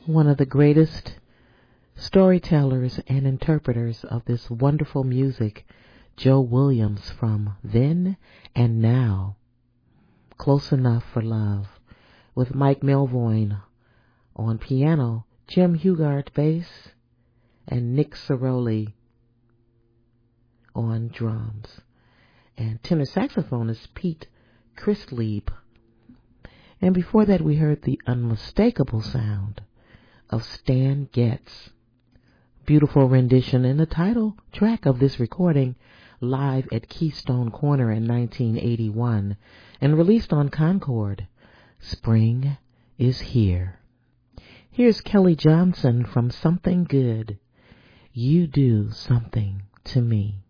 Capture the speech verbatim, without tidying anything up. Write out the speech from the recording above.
one of the greatest storytellers and interpreters of this wonderful music, Joe Williams, from Then and Now, Close Enough for Love, with Mike Melvoin on piano, Jim Hugard bass, and Nick Ceroli on drums. And tenor saxophone is Pete Christlieb. And before that we heard the unmistakable sound of Stan Getz. Beautiful rendition in the title track of this recording, live at Keystone Corner in nineteen eighty-one and released on Concord. Spring is Here. Here's Kelly Johnson from Something Good. You Do Something to Me.